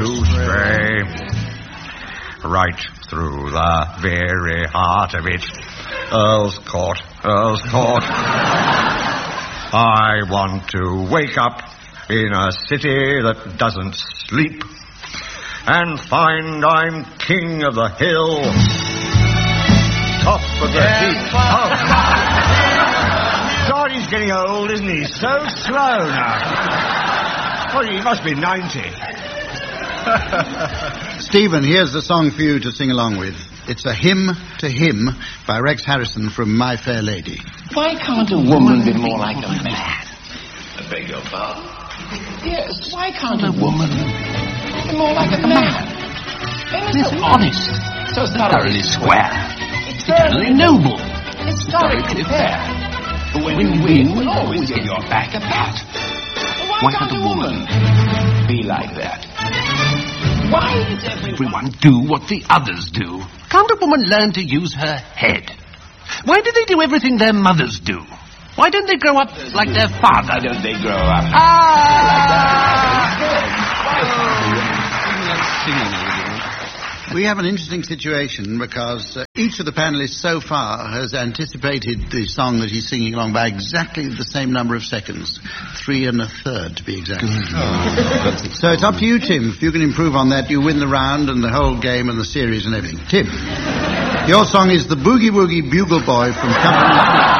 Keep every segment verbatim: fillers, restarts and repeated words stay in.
to stray right through the very heart of it. Earl's Court, Earl's Court. I want to wake up in a city that doesn't sleep and find I'm king of the hill, top of the heap. Oh. God, he's getting old, isn't he? So slow now. Oh, he must be ninety. Stephen, here's the song for you to sing along with. It's a hymn to him by Rex Harrison from My Fair Lady. Why can't a woman be more like a man? I beg your pardon? Yes, why can't a woman be more like a man? It's so honest, so thoroughly square, eternally noble, historically fair. But when you win, we'll always give your back a pat. Why can't a woman be like that? Why does everyone do what the others do? Can't a woman learn to use her head? Why do they do everything their mothers do? Why don't they grow up like their father? Why don't they grow up? Ah! We have an interesting situation because uh, each of the panelists so far has anticipated the song that he's singing along by exactly the same number of seconds. Three and a third, to be exact. Oh. So it's up to you, Tim. If you can improve on that, you win the round and the whole game and the series and everything. Tim, your song is The Boogie Woogie Bugle Boy from Company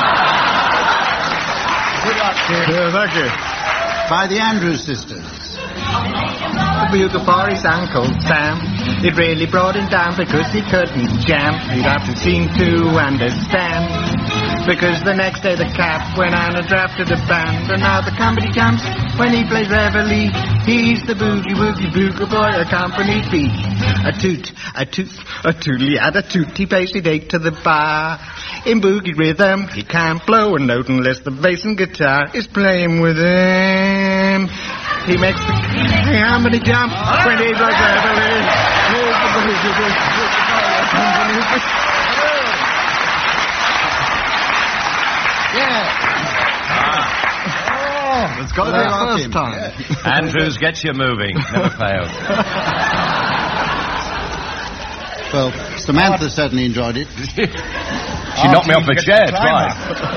Good luck, Tim. Yeah, thank you. By the Andrews Sisters. The bugle for his Uncle Sam. It really brought him down because he couldn't jam. He'd have to seem to understand. Because the next day the Cap went on and drafted a band. And now the company jumps when he plays reveille. He's the boogie woogie bugle boy of Company B. A toot, a toot, a tootly and a toot. He plays it eight to the bar. In boogie rhythm, he can't blow a note unless the bass and guitar is playing with him. He makes the company jump when he plays reveille. Here's the boogie woogie bugle boy of Company B. Yeah. Oh, it's got to be our first time. Yeah. Andrews, get you moving. Never fails. Well, Samantha certainly enjoyed it. She knocked me off the chair twice.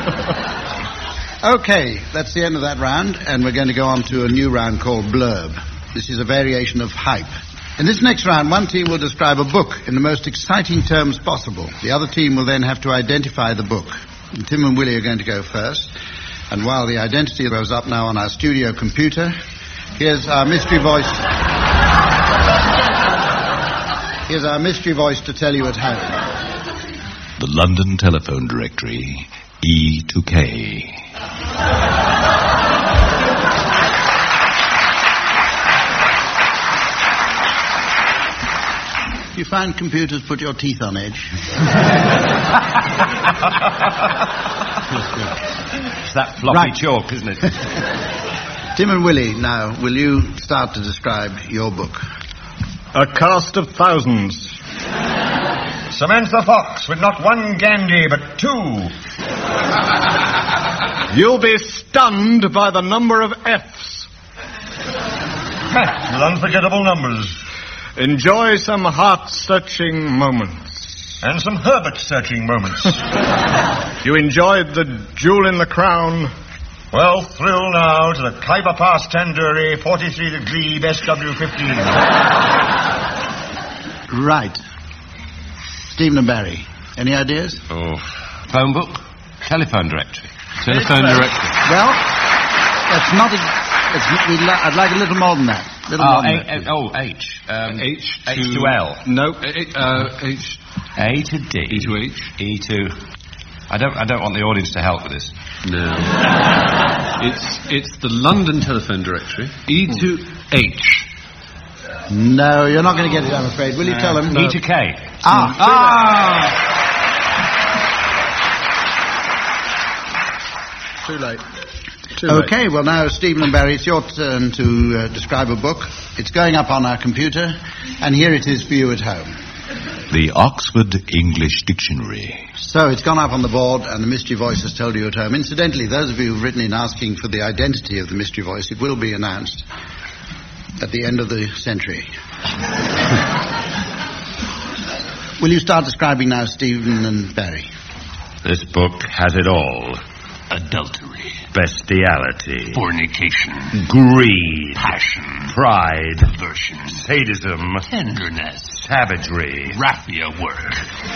Okay, that's the end of that round, and we're going to go on to a new round called Blurb. This is a variation of Hype. In this next round, one team will describe a book in the most exciting terms possible. The other team will then have to identify the book. And Tim and Willie are going to go first. And while the identity goes up now on our studio computer, here's our mystery voice. Here's our mystery voice to tell you at home. The London Telephone Directory, E to K. You find computers put your teeth on edge? It's that floppy Right. chalk, isn't it? Tim and Willie, now, will you start to describe your book? A cast of thousands. Samantha Fox with not one Gandhi, but two. You'll be stunned by the number of F's. With unforgettable numbers. Enjoy some heart-searching moments. And some Herbert-searching moments. You enjoyed the Jewel in the Crown. Well, thrill now to the Khyber Pass Tandoori forty-three degree S W fifteen. Right. Stephen and Barry, any ideas? Oh, phone book, telephone directory. Telephone directory. Well, that's not a... It's, we'd li- I'd like a little more than that. Little Oh, more than A- that. A- oh, H. Um, H to... H to L. No, A- uh, H... A to D. E to H. E to... I don't, I don't want the audience to help with this. No. it's it's the London Telephone Directory. E to H. No, you're not going to get it, I'm afraid. Will you tell them? E to K. Ah. Ah! Too late. Too late. Okay, well now, Stephen and Barry, it's your turn to uh, describe a book. It's going up on our computer, and here it is for you at home. The Oxford English Dictionary. So it's gone up on the board, and the mystery voice has told you at home. Incidentally, those of you who've written in asking for the identity of the mystery voice, it will be announced. at the end of the century. Will you start describing now, Stephen and Barry? This book has it all. Adultery. Bestiality. Fornication. Greed. Passion. Pride. Perversion. Sadism. Tenderness. Savagery. Raffia work.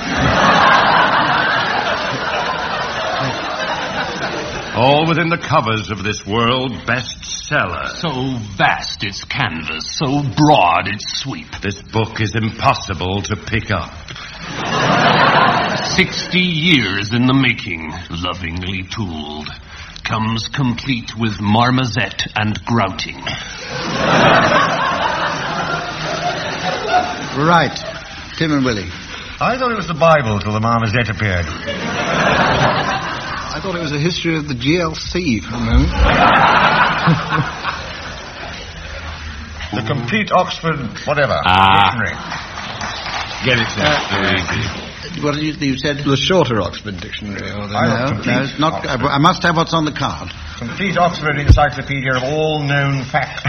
All within the covers of this world bestseller. So vast its canvas, so broad its sweep. This book is impossible to pick up. Sixty years in the making, lovingly tooled. Comes complete with marmoset and grouting. Right. Tim and Willie. I thought it was the Bible till the marmoset appeared. I thought it was a history of the G L C for a moment. The complete Oxford whatever. Ah. Dictionary. Get it, sir. Uh, what did you, you said? The shorter Oxford Dictionary. Or the I- No, no, it's not. I, I must have what's on the card. Complete Oxford Encyclopedia of all known facts.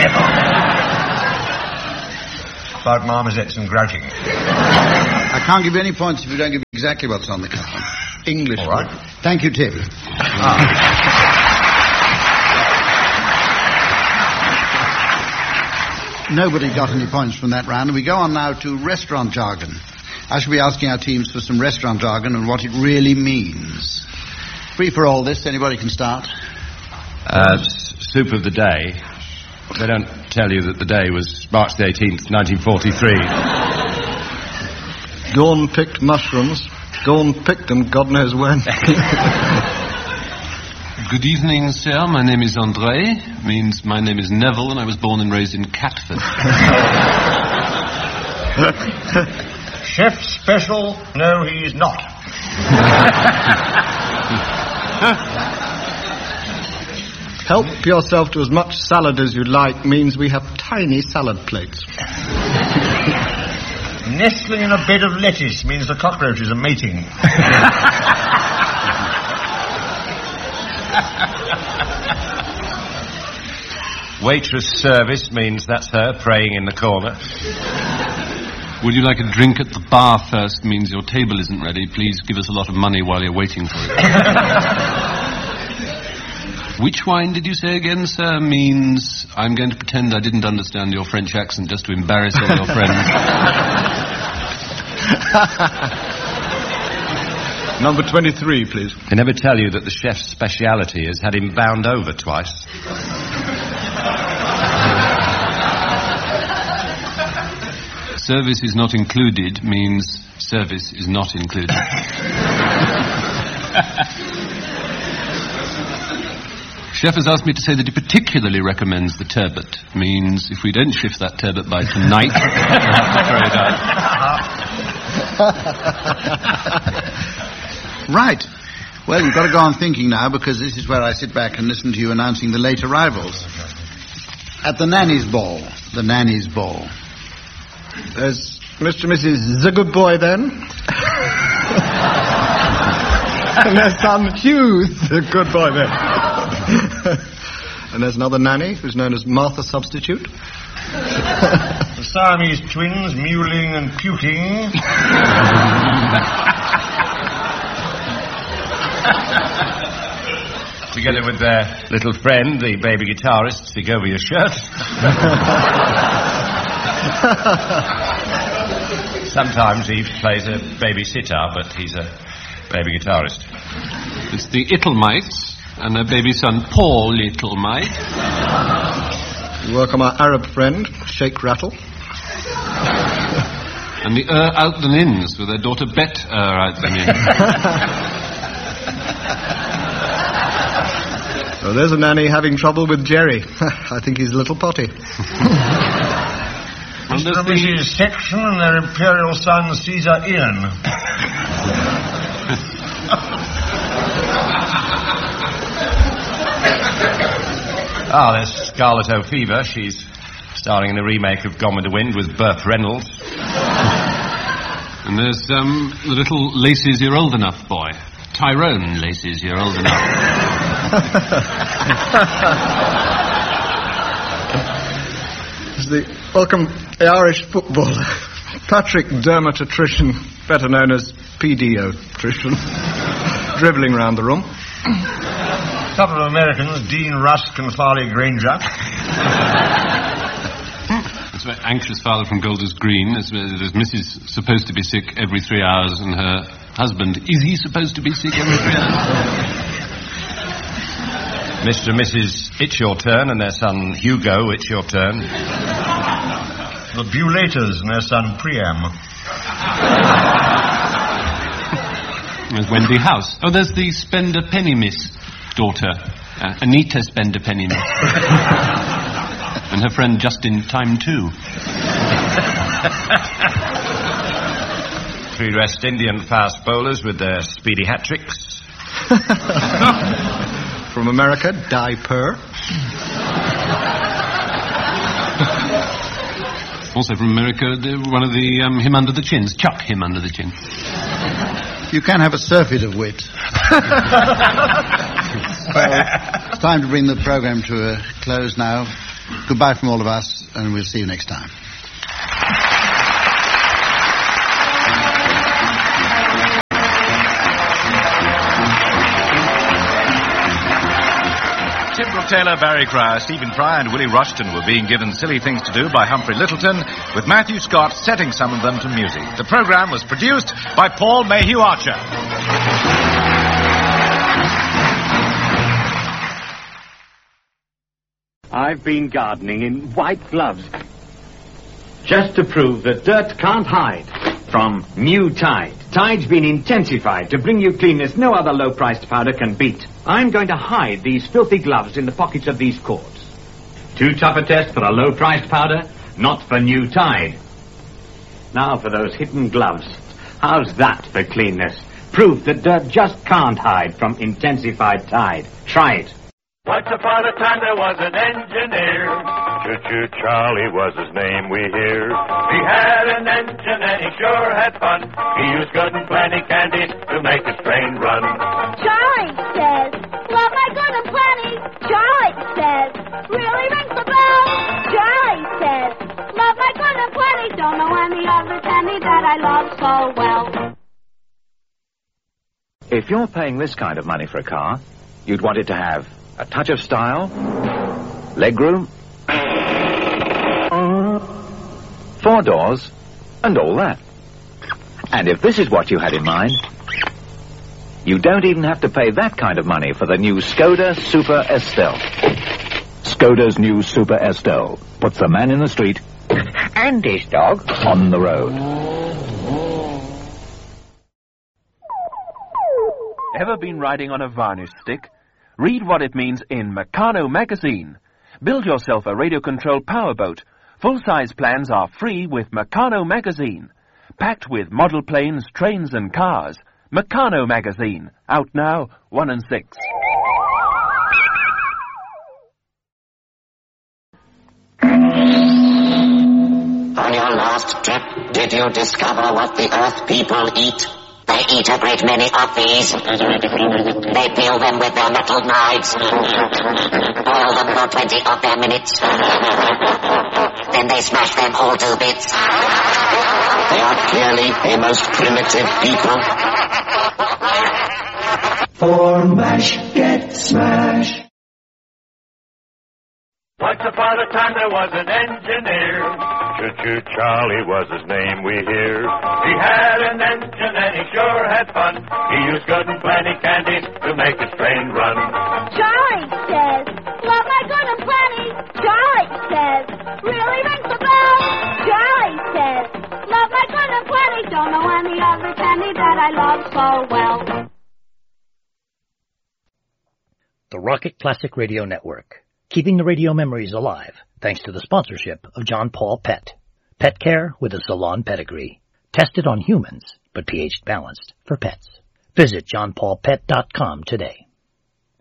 About marmosets and grouting. I can't give you any points if you don't give me exactly what's on the card. English. All right. Thank you, Tim. Nobody got any points from that round, and we go on now to restaurant jargon. I shall be asking our teams for some restaurant jargon and what it really means. Free for all this, anybody can start. Uh, s- soup of the day. They don't tell you that the day was March the eighteenth, nineteen forty-three. Dawn picked mushrooms. Dawn picked them, God knows when. Good evening, sir. My name is André. Means my name is Neville, and I was born and raised in Catford. Chef special? No, he's not. Help yourself to as much salad as you like means we have tiny salad plates. Nestling in a bed of lettuce means the cockroaches are mating. Waitress service means that's her praying in the corner. Would you like a drink at the bar first? Means your table isn't ready. Please give us a lot of money while you're waiting for it. Which wine did you say again, sir? Means I'm going to pretend I didn't understand your French accent just to embarrass all your friends. Number twenty-three, please. They never tell you that the chef's speciality has had him bound over twice. Service is not included means service is not included. Chef has asked me to say that he particularly recommends the turbot. Means if we don't shift that turbot by tonight, we'll have to throw it out. Right. Well, you've got to go on thinking now, because this is where I sit back and listen to you announcing the late arrivals. At the nanny's ball. The nanny's ball. There's Mister and Missus The Good Boy, then. And there's son Hugh The Good Boy, then. And there's another nanny who's known as Martha Substitute. The Siamese twins, mewling and puking. Together with their little friend, the baby guitarist, stick over your shirt. Sometimes he plays a baby sitar, but he's a baby guitarist. It's the Ittlemites and their baby son, Paul Littlemite. We welcome our Arab friend, Shake Rattle. And the Ur Outlanins with their daughter Bet Ur Outlanin. Oh, there's a nanny having trouble with Jerry. I think he's a little potty. And Mister there's and the, Missus Section and their imperial son, Caesar Ian. Ah, there's Scarlett O'Fever. She's starring in the remake of Gone with the Wind with Burt Reynolds. and there's um, the little Laces You're Old Enough boy. Tyrone Laces You're Old Enough. is the welcome the Irish footballer, Patrick Dermot Attrition, better known as Paediatrician, dribbling round the room. A couple of Americans, Dean Rusk and Farley Granger. That's very anxious father from Golders Green. As, as Missus supposed to be sick every three hours, and her husband, is he supposed to be sick every three hours? Mister and Missus It's Your Turn and their son Hugo, It's Your Turn. The Bulaters and their son Priam. There's Wendy House. Oh, there's the Spender Penny Miss daughter, uh, Anita Spender Penny Miss. And her friend Justin Time Two. Three West Indian fast bowlers with their speedy hat-tricks. From America, Di Purr. Also from America, the, one of the um, him under the chins. Chuck him under the chin. You can have a surfeit of wit. Well, it's time to bring the programme to a close now. Goodbye from all of us, and we'll see you next time. Tim Brooke Taylor, Barry Cryer, Stephen Fry and Willie Rushton were being given silly things to do by Humphrey Littleton, with Matthew Scott setting some of them to music. The programme was produced by Paul Mayhew Archer. I've been gardening in white gloves just to prove that dirt can't hide from new Tide. Tide's been intensified to bring you cleanness no other low-priced powder can beat. I'm going to hide these filthy gloves in the pockets of these cords. Too tough a test for a low-priced powder? Not for new Tide. Now for those hidden gloves. How's that for cleanness? Proof that dirt just can't hide from intensified Tide. Try it. Once upon a time there was an engineer. Choo-choo Charlie was his name, we hear. He had an engine and he sure had fun. He used good and plenty candies to make his train run. Charlie says, love my good and plenty. Charlie says, really rings the bell. Charlie says, love my good and plenty. Don't know any other candy that I love so well. If you're paying this kind of money for a car, you'd want it to have a touch of style, legroom, four doors, and all that. And if this is what you had in mind, you don't even have to pay that kind of money for the new Skoda Super Estelle. Skoda's new Super Estelle puts the man in the street and his dog on the road. Ever been riding on a varnish stick? Read what it means in Meccano magazine. Build yourself a radio-controlled powerboat. Full-size plans are free with Meccano magazine. Packed with model planes, trains and cars. Meccano magazine. Out now, one and six. On your last trip, did you discover what the Earth people eat? They eat a great many of these. They peel them with their metal knives. Boil them for twenty of their minutes. Then they smash them all to bits. They are clearly a most primitive people. For mash, get smash. Once upon a time there was an engineer. Choo-choo Charlie was his name, we hear. He had an engine and he sure had fun. He used good and plenty candies to make his train run. Charlie says, love my good and plenty. Charlie says, really rings the bell. Charlie says, love my good and plenty. Don't know any other candy that I love so well. The Rocket Classic Radio Network. Keeping the radio memories alive, thanks to the sponsorship of John Paul Pet. Pet care with a salon pedigree. Tested on humans, but pH balanced for pets. Visit john paul pet dot com today.